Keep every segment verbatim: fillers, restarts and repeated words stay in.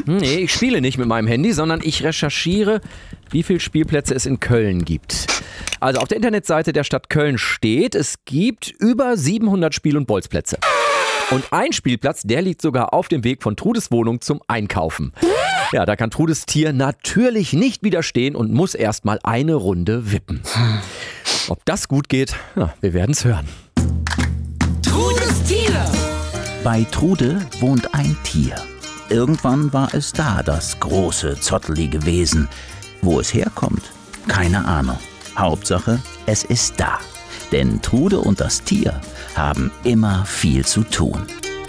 Nee, ich spiele nicht mit meinem Handy, sondern ich recherchiere, wie viele Spielplätze es in Köln gibt. Also auf der Internetseite der Stadt Köln steht, es gibt über siebenhundert Spiel- und Bolzplätze. Und ein Spielplatz, der liegt sogar auf dem Weg von Trudes Wohnung zum Einkaufen. Ja, da kann Trudes Tier natürlich nicht widerstehen und muss erstmal eine Runde wippen. Ob das gut geht, ja, wir werden es hören. Trudes Tier. Bei Trude wohnt ein Tier. Irgendwann war es da, das große, zottelige Wesen. Wo es herkommt? Keine Ahnung. Hauptsache, es ist da. Denn Trude und das Tier haben immer viel zu tun.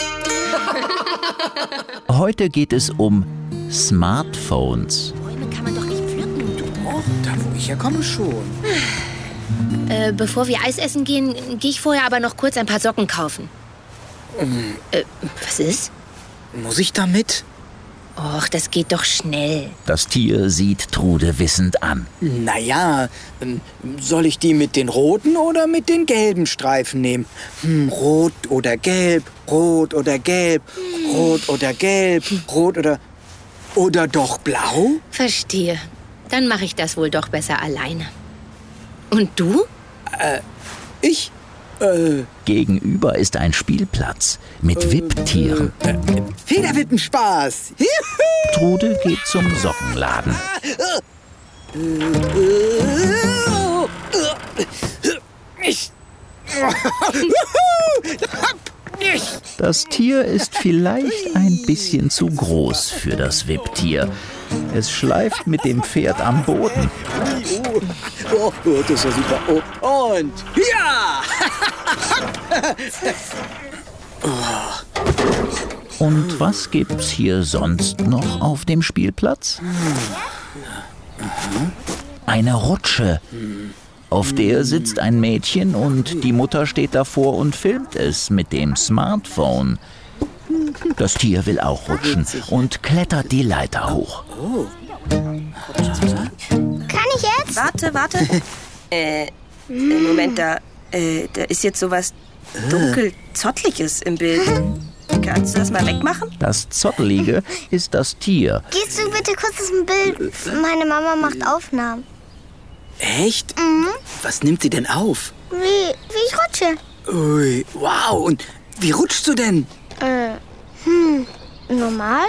Heute geht es um Smartphones. Bäume kann man doch nicht pflücken. Doch, da wo ich herkomme schon. Äh, bevor wir Eis essen gehen, gehe ich vorher aber noch kurz ein paar Socken kaufen. Ähm, Äh, was ist? muss ich da mit? Och, das geht doch schnell. Das Tier sieht Trude wissend an. Naja, ähm, soll ich die mit den roten oder mit den gelben Streifen nehmen? Hm, rot oder gelb, rot oder gelb, rot oder gelb, rot oder... Oder doch blau? Verstehe. Dann mache ich das wohl doch besser alleine. Und du? Ich? Äh, Gegenüber ist ein Spielplatz mit Wipptieren. Federwippenspaß. Trude geht zum Sockenladen. Ich. Das Tier ist vielleicht ein bisschen zu groß für das Wipptier. Es schleift mit dem Pferd am Boden. Oh, oh, das ist ja super. Oh, und ja! Und was gibt's hier sonst noch auf dem Spielplatz? Eine Rutsche. Auf der sitzt ein Mädchen und die Mutter steht davor und filmt es mit dem Smartphone. Das Tier will auch rutschen und klettert die Leiter hoch. Kann ich jetzt? Warte, warte. äh, äh, Moment, da, äh, da ist jetzt sowas dunkel-zottliges im Bild. Kannst du das mal wegmachen? Das Zottelige ist das Tier. Gehst du bitte kurz aus dem Bild? Meine Mama macht Aufnahmen. Echt? Mhm. Was nimmt sie denn auf? Wie, wie ich rutsche. Ui, wow. Und wie rutschst du denn? Äh, hm, normal?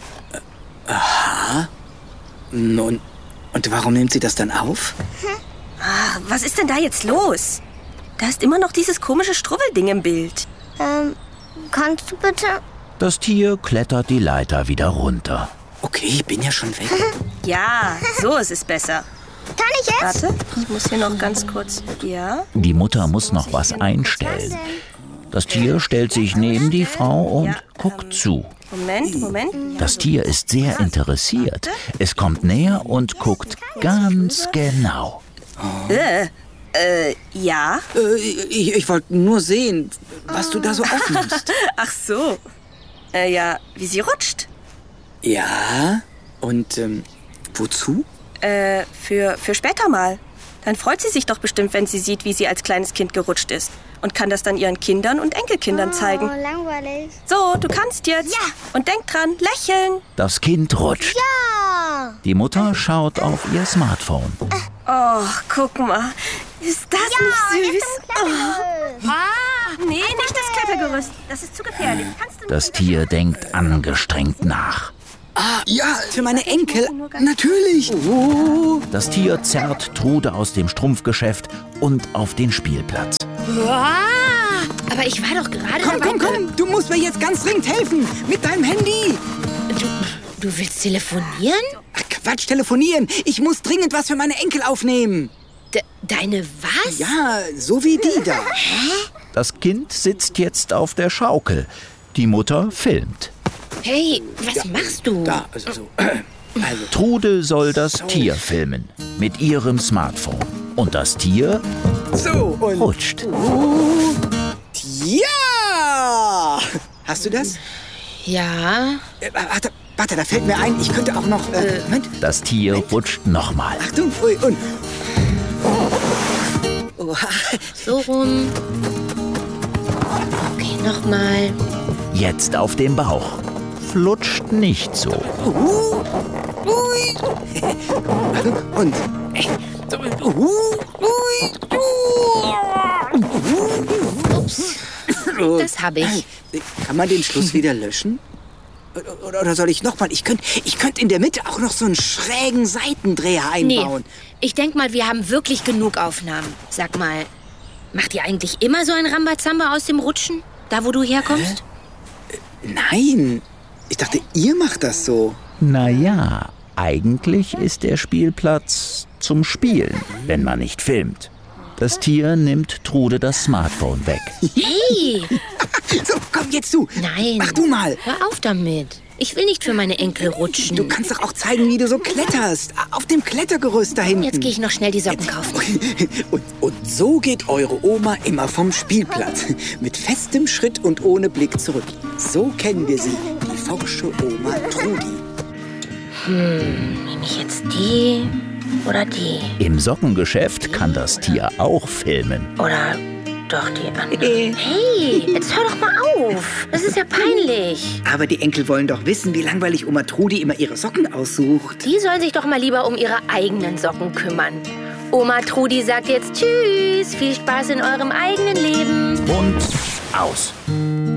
Und, und warum nimmt sie das dann auf? Ach, was ist denn da jetzt los? Da ist immer noch dieses komische Strubbelding im Bild. Ähm, kannst du bitte? Das Tier klettert die Leiter wieder runter. Okay, ich bin ja schon weg. Ja, so ist es besser. Kann ich jetzt? Warte, ich muss hier noch ganz kurz... Ja? Die Mutter muss noch was einstellen. Das Tier stellt sich neben die Frau und guckt zu. Moment, Moment. Das Tier ist sehr interessiert. Es kommt näher und guckt ganz genau. Äh, äh, ja? Äh, ich ich wollte nur sehen, was du da so aufnimmst. Ach so. Äh, ja, wie sie rutscht. Ja, und ähm, wozu? Äh, für, für später mal. Dann freut sie sich doch bestimmt, wenn sie sieht, wie sie als kleines Kind gerutscht ist. Und kann das dann ihren Kindern und Enkelkindern zeigen. Oh, langweilig. So, du kannst jetzt. Ja. Und denk dran, lächeln. Das Kind rutscht. Ja. Die Mutter schaut auf ihr Smartphone. Oh, guck mal. Ist das nicht süß? Oh. Ah. Nee, nicht das Klettergerüst. Das ist zu gefährlich. Kannst du nicht Das Tier denkt angestrengt nach. Ah, ja, für meine Enkel. Natürlich. Oh. Das Tier zerrt Trude aus dem Strumpfgeschäft und auf den Spielplatz. Ah, aber ich war doch gerade Komm, dabei. komm, komm. Du musst mir jetzt ganz dringend helfen. Mit deinem Handy. Du, du willst telefonieren? Ach, Quatsch, telefonieren. Ich muss dringend was für meine Enkel aufnehmen. De, deine was? Ja, so wie die da. Das Kind sitzt jetzt auf der Schaukel. Die Mutter filmt. Hey, was machst du? Da, also so. Also, Trude soll das Tier filmen mit ihrem Smartphone. Und das Tier so und... rutscht. Ja! Hast du das? Ja. Äh, warte, warte, da fällt mir ein, ich könnte auch noch... Äh, Moment. Das Tier rutscht nochmal. Achtung, ui, und... Oh, So rum. Okay, nochmal. Jetzt auf dem Bauch. flutscht nicht so. Uh, ui. Und. Uh, ui, uh. Ups, das habe ich. Kann man den Schluss wieder löschen? Oder, oder soll ich nochmal? Ich könnte ich könnt in der Mitte auch noch so einen schrägen Seitendreher einbauen. Nee, ich denk mal, wir haben wirklich genug Aufnahmen. Sag mal, macht ihr eigentlich immer so ein Rambazamba aus dem Rutschen? Da, wo du herkommst? Hä? Nein, ich dachte, ihr macht das so. Naja, eigentlich ist der Spielplatz zum Spielen, wenn man nicht filmt. Das Tier nimmt Trude das Smartphone weg. Hey! So, komm jetzt du. Nein. Mach du mal. Hör auf damit. Ich will nicht für meine Enkel rutschen. Du kannst doch auch zeigen, wie du so kletterst. Auf dem Klettergerüst da hinten. Jetzt gehe ich noch schnell die Socken kaufen. Und, und so geht eure Oma immer vom Spielplatz. Mit festem Schritt und ohne Blick zurück. So kennen wir sie, die forsche Oma Trudi. Hm, nehme ich jetzt die oder die? Im Sockengeschäft kann das Tier auch filmen. Oder doch die andere. Hey, jetzt hör doch mal auf. Das ist ja peinlich. Aber die Enkel wollen doch wissen, wie langweilig Oma Trudi immer ihre Socken aussucht. Die sollen sich doch mal lieber um ihre eigenen Socken kümmern. Oma Trudi sagt jetzt Tschüss. Viel Spaß in eurem eigenen Leben. Und aus.